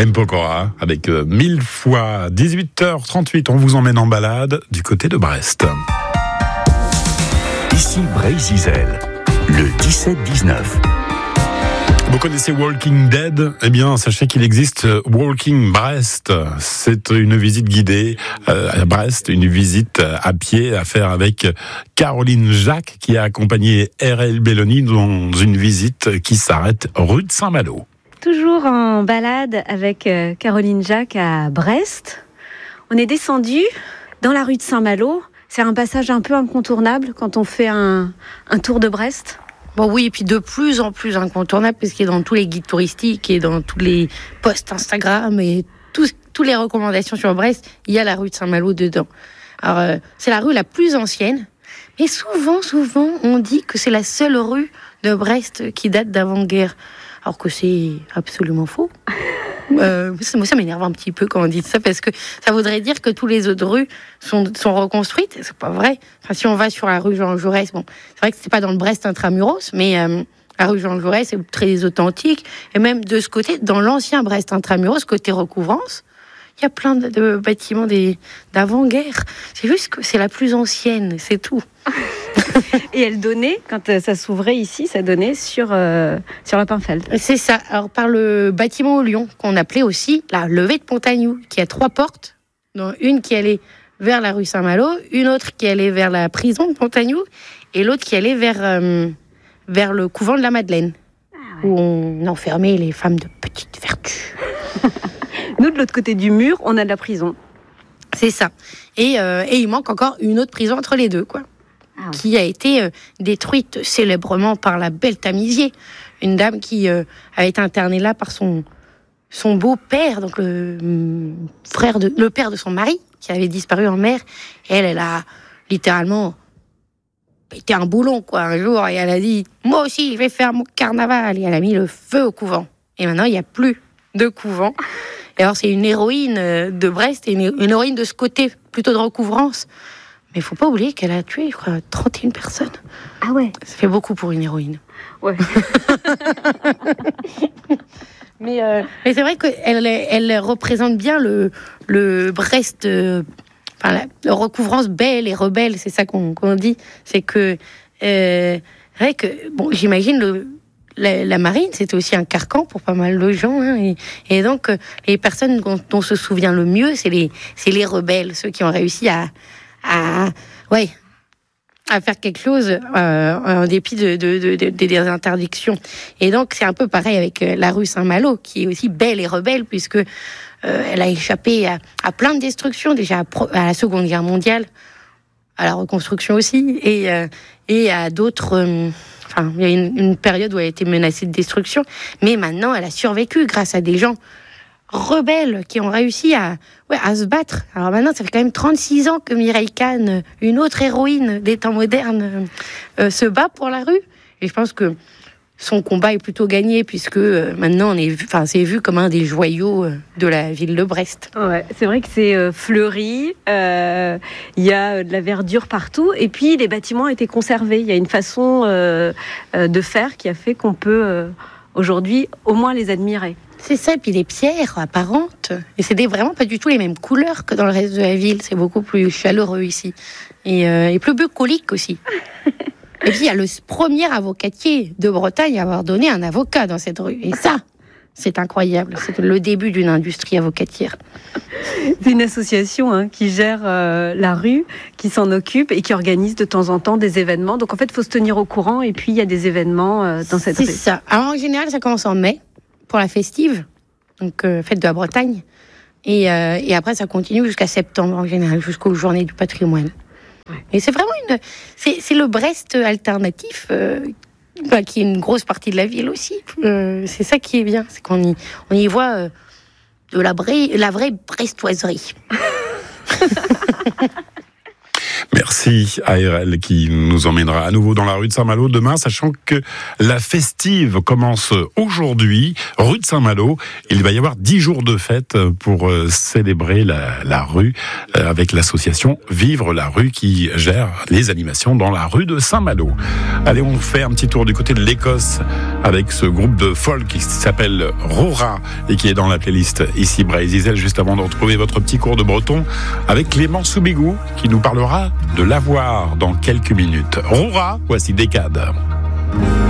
M. Pokora avec 1000 fois 18h38. On vous emmène en balade du côté de Brest. Ici Brésil, le 17-19. Vous connaissez Walking Dead ? Eh bien, sachez qu'il existe Walking Brest. C'est une visite guidée à Brest, une visite à pied à faire avec Caroline Jacques qui a accompagné RL Belloni dans une visite qui s'arrête rue de Saint-Malo. Toujours en balade avec Caroline Jacques à Brest. On est descendu dans la rue de Saint-Malo. C'est un passage un peu incontournable quand on fait un tour de Brest. Bon oui, et puis de plus en plus incontournable parce qu'il est dans tous les guides touristiques et dans tous les posts Instagram et toutes les recommandations sur Brest, il y a la rue de Saint-Malo dedans. Alors c'est la rue la plus ancienne, mais souvent on dit que c'est la seule rue de Brest qui date d'avant-guerre, alors que c'est absolument faux. Moi, ça m'énerve un petit peu quand on dit ça, parce que ça voudrait dire que toutes les autres rues sont reconstruites. C'est pas vrai. Enfin, si on va sur la rue Jean Jaurès, bon, c'est vrai que c'est pas dans le Brest intramuros, mais la rue Jean Jaurès c'est très authentique. Et même de ce côté, dans l'ancien Brest intramuros, côté recouvrance, il y a plein de bâtiments d'avant-guerre. C'est juste que c'est la plus ancienne, c'est tout. Et elle donnait, quand ça s'ouvrait ici, ça donnait sur la Pinfeld. C'est ça. Alors, par le bâtiment au Lion, qu'on appelait aussi la levée de Pontagnou, qui a 3 portes, dont une qui allait vers la rue Saint-Malo, une autre qui allait vers la prison de Pontagnou, et l'autre qui allait vers le couvent de la Madeleine, où on enfermait les femmes de petite vertu. Nous, de l'autre côté du mur, on a de la prison. C'est ça. Et il manque encore une autre prison entre les deux, quoi. Qui a été détruite célèbrement par la belle Tamisier, une dame qui a été internée là par son beau-père, donc le père de son mari, qui avait disparu en mer. Et elle a littéralement pété un boulon, quoi, un jour, et elle a dit « Moi aussi, je vais faire mon carnaval !» Et elle a mis le feu au couvent. Et maintenant, il n'y a plus de couvent. Et alors, c'est une héroïne de Brest, et une héroïne de ce côté, plutôt de recouvrance. Mais il ne faut pas oublier qu'elle a tué, je crois, 31 personnes. Ah ouais. Ça fait beaucoup pour une héroïne. Ouais. Mais c'est vrai qu'elle représente bien le Brest, la recouvrance belle et rebelle, c'est ça qu'on dit. C'est que, c'est vrai que, bon, j'imagine la marine, c'était aussi un carcan pour pas mal de gens, hein, et donc les personnes dont on se souvient le mieux, c'est les rebelles, ceux qui ont réussi à faire quelque chose en dépit des interdictions. Et donc c'est un peu pareil avec la rue Saint-Malo, qui est aussi belle et rebelle, puisque elle a échappé à plein de destructions, déjà à la Seconde Guerre mondiale, à la reconstruction aussi, et à d'autres. Il y a une période où elle a été menacée de destruction, mais maintenant elle a survécu grâce à des gens rebelles qui ont réussi à se battre. Alors maintenant, ça fait quand même 36 ans que Mireille Kahn, une autre héroïne des temps modernes, se bat pour la rue. Et je pense que son combat est plutôt gagné, puisque maintenant, c'est vu comme un des joyaux de la ville de Brest. Ouais, c'est vrai que c'est fleuri, il y a de la verdure partout, et puis les bâtiments ont été conservés. Il y a une façon de faire qui a fait qu'on peut aujourd'hui au moins les admirer. C'est ça, et puis les pierres apparentes. Et c'est vraiment pas du tout les mêmes couleurs que dans le reste de la ville. C'est beaucoup plus chaleureux ici. Et plus bucolique aussi. Et puis il y a le premier avocatier de Bretagne à avoir donné un avocat dans cette rue. Et ça, c'est incroyable. C'est le début d'une industrie avocatière. C'est une association qui gère la rue, qui s'en occupe et qui organise de temps en temps des événements. Donc en fait, il faut se tenir au courant. Et puis il y a des événements dans cette rue. C'est ça. Alors en général, ça commence en mai, pour la festive, donc fête de la Bretagne, et après ça continue jusqu'à septembre en général, jusqu'aux journées du patrimoine. Ouais. Et c'est vraiment c'est le Brest alternatif, qui est une grosse partie de la ville aussi. C'est ça qui est bien, c'est qu'on y voit de la vraie brestoiserie. Merci. Merci à RL qui nous emmènera à nouveau dans la rue de Saint-Malo demain, sachant que la festive commence aujourd'hui, rue de Saint-Malo. Il va y avoir 10 jours de fête pour célébrer la rue avec l'association Vivre la rue qui gère les animations dans la rue de Saint-Malo. Allez, on fait un petit tour du côté de l'Écosse avec ce groupe de folk qui s'appelle Rora et qui est dans la playlist ici Bray Zizel, juste avant de retrouver votre petit cours de breton avec Clément Soubigou qui nous parlera de l'avoir dans quelques minutes. Rora, voici Décade.